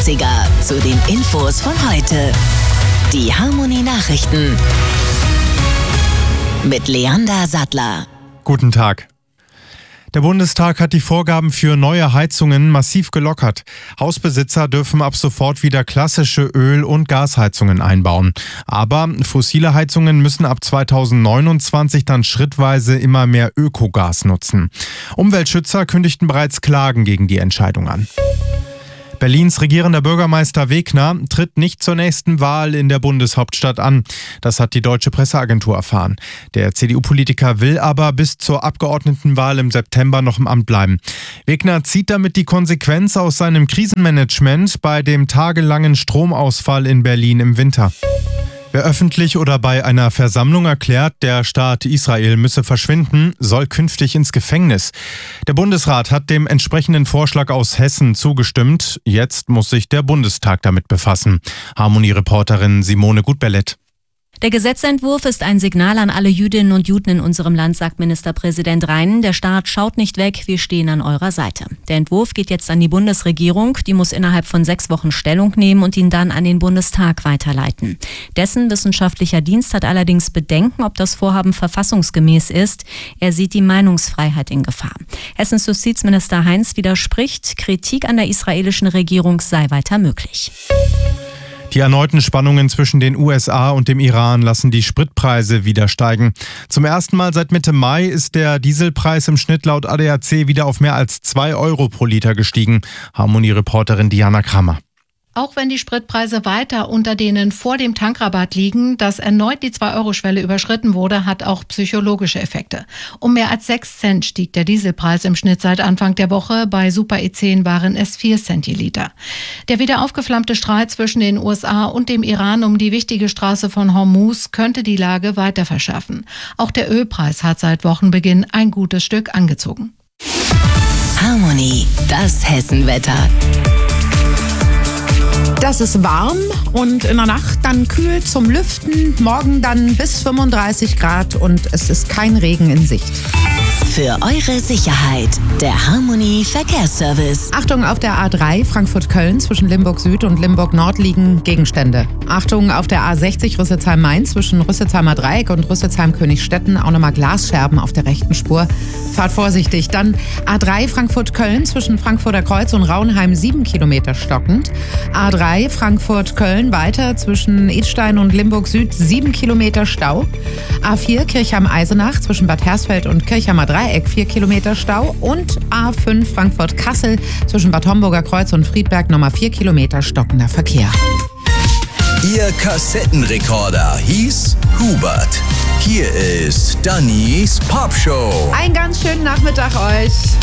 Klassiker zu den Infos von heute. Die Harmony Nachrichten mit Leander Sattler. Guten Tag. Der Bundestag hat die Vorgaben für neue Heizungen massiv gelockert. Hausbesitzer dürfen ab sofort wieder klassische Öl- und Gasheizungen einbauen. Aber fossile Heizungen müssen ab 2029 dann schrittweise immer mehr Ökogas nutzen. Umweltschützer kündigten bereits Klagen gegen die Entscheidung an. Berlins regierender Bürgermeister Wegner tritt nicht zur nächsten Wahl in der Bundeshauptstadt an. Das hat die Deutsche Presseagentur erfahren. Der CDU-Politiker will aber bis zur Abgeordnetenwahl im September noch im Amt bleiben. Wegner zieht damit die Konsequenz aus seinem Krisenmanagement bei dem tagelangen Stromausfall in Berlin im Winter. Wer öffentlich oder bei einer Versammlung erklärt, der Staat Israel müsse verschwinden, soll künftig ins Gefängnis. Der Bundesrat hat dem entsprechenden Vorschlag aus Hessen zugestimmt. Jetzt muss sich der Bundestag damit befassen. Harmony-Reporterin Simone Gutbellett. Der Gesetzentwurf ist ein Signal an alle Jüdinnen und Juden in unserem Land, sagt Ministerpräsident Rhein. Der Staat schaut nicht weg, wir stehen an eurer Seite. Der Entwurf geht jetzt an die Bundesregierung. Die muss innerhalb von 6 Wochen Stellung nehmen und ihn dann an den Bundestag weiterleiten. Dessen wissenschaftlicher Dienst hat allerdings Bedenken, ob das Vorhaben verfassungsgemäß ist. Er sieht die Meinungsfreiheit in Gefahr. Hessens Justizminister Heinz widerspricht, Kritik an der israelischen Regierung sei weiter möglich. Die erneuten Spannungen zwischen den USA und dem Iran lassen die Spritpreise wieder steigen. Zum ersten Mal seit Mitte Mai ist der Dieselpreis im Schnitt laut ADAC wieder auf mehr als 2 Euro pro Liter gestiegen. Harmony-Reporterin Diana Kramer. Auch wenn die Spritpreise weiter unter denen vor dem Tankrabatt liegen, dass erneut die 2-Euro-Schwelle überschritten wurde, hat auch psychologische Effekte. Um mehr als 6 Cent stieg der Dieselpreis im Schnitt seit Anfang der Woche. Bei Super E10 waren es 4 Cent je Liter. Der wieder aufgeflammte Streit zwischen den USA und dem Iran um die wichtige Straße von Hormuz könnte die Lage weiter verschärfen. Auch der Ölpreis hat seit Wochenbeginn ein gutes Stück angezogen. Harmony, das Hessenwetter. Das ist warm und in der Nacht dann kühl zum Lüften. Morgen dann bis 35 Grad und es ist kein Regen in Sicht. Für eure Sicherheit, der Harmony Verkehrsservice. Achtung, auf der A3 Frankfurt-Köln zwischen Limburg Süd und Limburg Nord liegen Gegenstände. Achtung, auf der A60 Rüsselsheim-Main zwischen Rüsselsheimer Dreieck und Rüsselsheim-Königsstetten auch nochmal Glasscherben auf der rechten Spur. Fahrt vorsichtig. Dann A3 Frankfurt-Köln zwischen Frankfurter Kreuz und Rauenheim 7 Kilometer stockend. A3 Frankfurt-Köln weiter zwischen Idstein und Limburg Süd 7 Kilometer Stau. A4 Kirchheim-Eisenach zwischen Bad Hersfeld und Kirchheimer Dreieck 4 Kilometer Stau und A5 Frankfurt-Kassel zwischen Bad Homburger Kreuz und Friedberg nochmal 4 Kilometer stockender Verkehr. Ihr Kassettenrekorder hieß Hubert. Hier ist Dannys Popshow. Einen ganz schönen Nachmittag euch.